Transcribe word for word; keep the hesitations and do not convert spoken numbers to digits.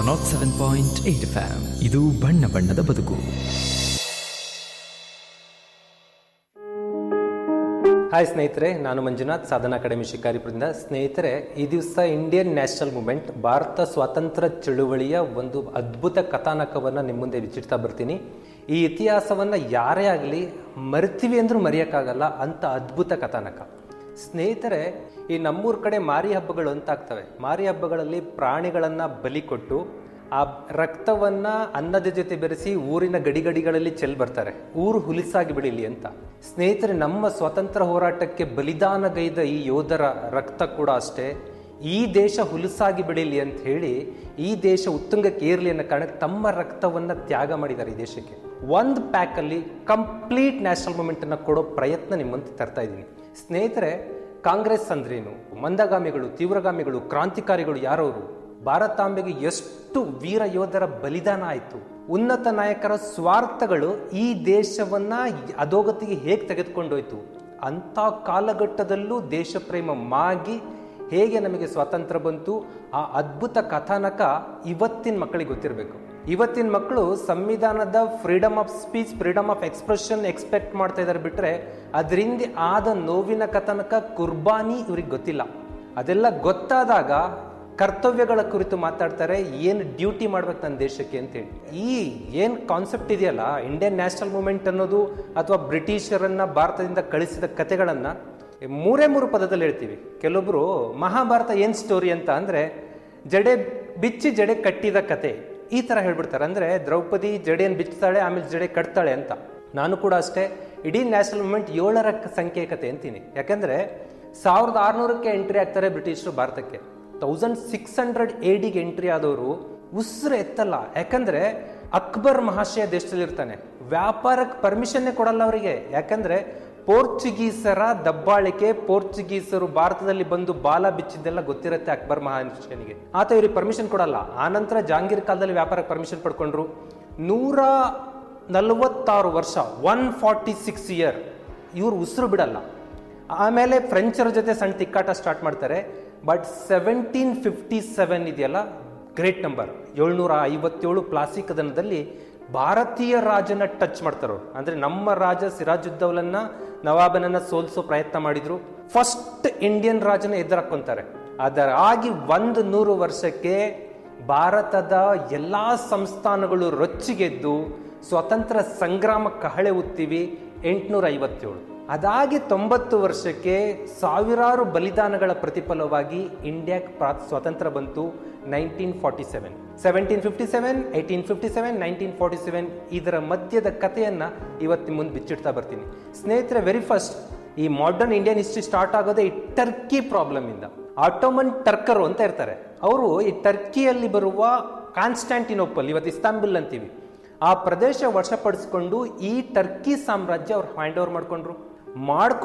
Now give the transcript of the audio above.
Not seven point eight F M. ಇದು ಬಣ್ಣ ಬಣ್ಣದ ಬದುಕು. ಹಾಯ್ ಸ್ನೇಹಿತರೆ, ನಾನು ಮಂಜುನಾಥ್, ಸಾಧನಾ ಅಕಾಡೆಮಿ ಶಿಕಾರಿಪುರದಿಂದ. ಸ್ನೇಹಿತರೆ, ಈ ದಿವಸ ಇಂಡಿಯನ್ ನ್ಯಾಷನಲ್ ಮೂವ್ಮೆಂಟ್, ಭಾರತ ಸ್ವಾತಂತ್ರ್ಯ ಚಳುವಳಿಯ ಒಂದು ಅದ್ಭುತ ಕಥಾನಕವನ್ನು ನಿಮ್ಮ ಮುಂದೆ ಬಿಚ್ಚಿಡ್ತಾ ಬರ್ತೀನಿ. ಈ ಇತಿಹಾಸವನ್ನು ಯಾರೇ ಆಗಲಿ ಮರಿತೀವಿ ಅಂದ್ರೂ ಮರೆಯೋಕ್ಕಾಗಲ್ಲ ಅಂತ ಅದ್ಭುತ ಕಥಾನಕ. ಸ್ನೇಹಿತರೆ, ಈ ನಮ್ಮೂರ ಕಡೆ ಮಾರಿ ಹಬ್ಬಗಳು ಅಂತ ಆಗ್ತವೆ. ಮಾರಿ ಹಬ್ಬಗಳಲ್ಲಿ ಪ್ರಾಣಿಗಳನ್ನು ಬಲಿ ಕೊಟ್ಟು ಆ ರಕ್ತವನ್ನ ಅನ್ನದ ಜೊತೆ ಬೆರೆಸಿ ಊರಿನ ಗಡಿಗಡಿಗಳಲ್ಲಿ ಚೆಲ್ ಬರ್ತಾರೆ, ಊರು ಹುಲಿಸಾಗಿ ಬಿಡಲಿ ಅಂತ. ಸ್ನೇಹಿತರೆ, ನಮ್ಮ ಸ್ವಾತಂತ್ರ್ಯ ಹೋರಾಟಕ್ಕೆ ಬಲಿದಾನಗೈದ ಈ ಯೋಧರ ರಕ್ತ ಕೂಡ ಅಷ್ಟೇ ಈ ದೇಶ ಹುಲಸಾಗಿ ಬಿಡಲಿ ಅಂತ ಹೇಳಿ, ಈ ದೇಶ ಉತ್ತುಂಗಕ್ಕೆ ಏರ್ಲಿ ಅನ್ನೋ ಕಾರಣಕ್ಕೆ ತಮ್ಮ ರಕ್ತವನ್ನ ತ್ಯಾಗ ಮಾಡಿದ್ದಾರೆ ಈ ದೇಶಕ್ಕೆ. ಒಂದು ಪ್ಯಾಕ್ ಅಲ್ಲಿ ಕಂಪ್ಲೀಟ್ ನ್ಯಾಷನಲ್ ಮೂವ್ಮೆಂಟ್ ಅನ್ನ ಕೊಡೋ ಪ್ರಯತ್ನ ನಿಮ್ಮಂತ ತರ್ತಾ ಇದ್ದೀನಿ. ಸ್ನೇಹಿತರೆ, ಕಾಂಗ್ರೆಸ್ ಅಂದ್ರೇನು, ಮಂದಗಾಮಿಗಳು, ತೀವ್ರಗಾಮಿಗಳು, ಕ್ರಾಂತಿಕಾರಿಗಳು ಯಾರವರು, ಭಾರತಾಂಬೆಗೆ ಎಷ್ಟು ವೀರ ಯೋಧರ ಬಲಿದಾನ ಆಯಿತು, ಉನ್ನತ ನಾಯಕರ ಸ್ವಾರ್ಥಗಳು ಈ ದೇಶವನ್ನ ಅಧೋಗತಿಗೆ ಹೇಗೆ ತೆಗೆದುಕೊಂಡೋಯ್ತು, ಅಂತ ಕಾಲಘಟ್ಟದಲ್ಲೂ ದೇಶ ಪ್ರೇಮ ಮಾಗಿ ಹೇಗೆ ನಮಗೆ ಸ್ವಾತಂತ್ರ್ಯ ಬಂತು, ಆ ಅದ್ಭುತ ಕಥಾನಕ ಇವತ್ತಿನ ಮಕ್ಕಳಿಗೆ ಗೊತ್ತಿರಬೇಕು. ಇವತ್ತಿನ ಮಕ್ಕಳು ಸಂವಿಧಾನದ freedom of speech, freedom of expression expect ಮಾಡ್ತಾ ಇದ್ದಾರೆ ಬಿಟ್ರೆ ಅದರಿಂದ ಆದ ನೋವಿನ ಕಥಾನಕ, ಕುರ್ಬಾನಿ ಇವ್ರಿಗೆ ಗೊತ್ತಿಲ್ಲ. ಅದೆಲ್ಲ ಗೊತ್ತಾದಾಗ ಕರ್ತವ್ಯಗಳ ಕುರಿತು ಮಾತಾಡ್ತಾರೆ, ಏನು ಡ್ಯೂಟಿ ಮಾಡ್ಬೇಕು ನನ್ನ ದೇಶಕ್ಕೆ ಅಂತೇಳಿ. ಈ ಏನು ಕಾನ್ಸೆಪ್ಟ್ ಇದೆಯಲ್ಲ, ಇಂಡಿಯನ್ ನ್ಯಾಷನಲ್ ಮೂವ್ಮೆಂಟ್ ಅನ್ನೋದು ಅಥವಾ ಬ್ರಿಟಿಷರನ್ನ ಭಾರತದಿಂದ ಕಳಿಸಿದ ಕಥೆಗಳನ್ನ ಮೂರೇ ಮೂರು ಪದದಲ್ಲಿ ಹೇಳ್ತೀವಿ. ಕೆಲವೊಬ್ರು ಮಹಾಭಾರತ ಏನ್ ಸ್ಟೋರಿ ಅಂತ ಅಂದ್ರೆ ಜಡೆ ಬಿಚ್ಚಿ ಜಡೆ ಕಟ್ಟಿದ ಕತೆ ಈ ತರ ಹೇಳ್ಬಿಡ್ತಾರೆ. ಅಂದ್ರೆ ದ್ರೌಪದಿ ಜಡೆಯನ್ನು ಬಿಚ್ಚುತ್ತಾಳೆ, ಆಮೇಲೆ ಜಡೆ ಕಟ್ತಾಳೆ ಅಂತ. ನಾನು ಕೂಡ ಅಷ್ಟೇ ಇಡೀ ನ್ಯಾಷನಲ್ ಮೂವ್ಮೆಂಟ್ ಏಳರ ಸಂಖ್ಯೆ ಕತೆ ಅಂತೀನಿ. ಯಾಕಂದ್ರೆ ಸಾವಿರದ ಆರ್ನೂರಕ್ಕೆ ಎಂಟ್ರಿ ಆಗ್ತಾರೆ ಬ್ರಿಟಿಷರು ಭಾರತಕ್ಕೆ. ತೌಸಂಡ್ ಸಿಕ್ಸ್ ಹಂಡ್ರೆಡ್ ಎಡಿಗೆ ಎಂಟ್ರಿ ಆದವರು ಉಸಿರು ಎತ್ತಲ್ಲ. ಯಾಕಂದ್ರೆ ಅಕ್ಬರ್ ಮಹಾಶಯ ದೇಶದಲ್ಲಿ ಇರ್ತಾನೆ, ವ್ಯಾಪಾರಕ್ಕೆ ಪರ್ಮಿಷನ್ನೇ ಕೊಡಲ್ಲ ಅವರಿಗೆ. ಯಾಕಂದ್ರೆ ಪೋರ್ಚುಗೀಸರ ದಬ್ಬಾಳಿಕೆ, ಪೋರ್ಚುಗೀಸರು ಭಾರತದಲ್ಲಿ ಬಂದು ಬಾಲ ಬಿಚ್ಚಿದ್ದೆಲ್ಲ ಗೊತ್ತಿರುತ್ತೆ ಅಕ್ಬರ್ ಮಹಾಶಯನಿಗೆ. ಆತ ಇವ್ರಿಗೆ ಪರ್ಮಿಷನ್ ಕೊಡಲ್ಲ. ಆನಂತರ ಜಹಾಂಗೀರ್ ಕಾಲದಲ್ಲಿ ವ್ಯಾಪಾರಕ್ಕೆ ಪರ್ಮಿಷನ್ ಪಡ್ಕೊಂಡ್ರು. ನೂರ ನಲವತ್ತಾರು ವರ್ಷ, ಒನ್ ಫಾರ್ಟಿ ಸಿಕ್ಸ್ ಇಯರ್ ಇವ್ರು ಉಸಿರು ಬಿಡಲ್ಲ. ಆಮೇಲೆ ಫ್ರೆಂಚರ ಜೊತೆ ಸಣ್ಣ ತಿಕ್ಕಾಟ ಸ್ಟಾರ್ಟ್ ಮಾಡ್ತಾರೆ. ಬಟ್ ಸೆವೆಂಟೀನ್ ಫಿಫ್ಟಿ ಸೆವೆನ್ ಇದೆಯಲ್ಲ, ಗ್ರೇಟ್ ನಂಬರ್, ಏಳ್ನೂರ ಐವತ್ತೇಳು ಪ್ಲಾಸಿಕ್ ಕದನದಲ್ಲಿ ಭಾರತೀಯ ರಾಜನ ಟಚ್ ಮಾಡ್ತಾರ. ಅಂದ್ರೆ ನಮ್ಮ ರಾಜ ಸಿರಾಜುದ್ದೌಲನ್ನ, ನವಾಬನನ್ನ ಸೋಲಿಸೋ ಪ್ರಯತ್ನ ಮಾಡಿದ್ರು. ಫಸ್ಟ್ ಇಂಡಿಯನ್ ರಾಜನ ಎದುರಾಕೊಂತಾರೆ. ಅದರ ಆಗಿ ಒಂದು ನೂರು ವರ್ಷಕ್ಕೆ ಭಾರತದ ಎಲ್ಲಾ ಸಂಸ್ಥಾನಗಳು ರೊಚ್ಚಿಗೆದ್ದು ಸ್ವತಂತ್ರ ಸಂಗ್ರಾಮ ಕಹಳೆ ಉತ್ತೀವಿ. ಎಂಟುನೂರ ಐವತ್ತೇಳು ಅದಾಗಿ ತೊಂಬತ್ತು ವರ್ಷಕ್ಕೆ ಸಾವಿರಾರು ಬಲಿದಾನಗಳ ಪ್ರತಿಫಲವಾಗಿ ಇಂಡಿಯಾಕ್ಕೆ ಸ್ವಾತಂತ್ರ್ಯ ಬಂತು. Nineteen forty seven seventeen fifty seven eighteen fifty seven nineteen forty seven ಇದರ ಮಧ್ಯದ ಕಥೆಯನ್ನ ಇವತ್ತು ಮುಂದೆ ಬಿಚ್ಚಿಡ್ತಾ ಬರ್ತೀನಿ. ಸ್ನೇಹಿತರೆ, ವೆರಿ ಫಸ್ಟ್ ಈ ಮಾಡರ್ನ್ ಇಂಡಿಯನ್ ಹಿಸ್ಟ್ರಿ ಸ್ಟಾರ್ಟ್ ಆಗೋದೇ ಈ ಟರ್ಕಿ ಪ್ರಾಬ್ಲಮ್ ಇಂದ. ಆಟೋಮನ್ ಟರ್ಕರು ಅಂತ ಇರ್ತಾರೆ, ಅವರು ಈ ಟರ್ಕಿಯಲ್ಲಿ ಬರುವ ಕಾನ್ಸ್ಟಾಂಟಿನೋಪಲ್, ಇವತ್ತು ಇಸ್ತಾಂಬುಲ್ ಅಂತೀವಿ, ಆ ಪ್ರದೇಶ ವಶಪಡಿಸಿಕೊಂಡು ಈ ಟರ್ಕಿ ಸಾಮ್ರಾಜ್ಯ ಅವ್ರು ಹ್ಯಾಂಡ್ ಓವರ್ ಮಾಡ್ಕೊಂಡ್ರು. ಮಾಡ್ಕೊಂಡು